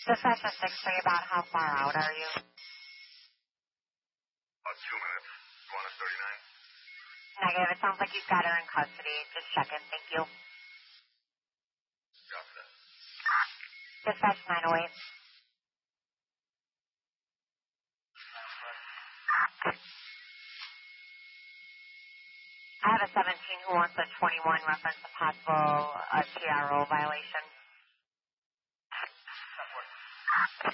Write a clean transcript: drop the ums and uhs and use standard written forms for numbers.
Dispatch 6-3, about how far out are you? About 2 minutes. You want a 39? Negative. It sounds like you've got her in custody. Just checking. Thank you. Copy that. Dispatch 908. I have a 17 who wants a 21 reference to possible TRO violation.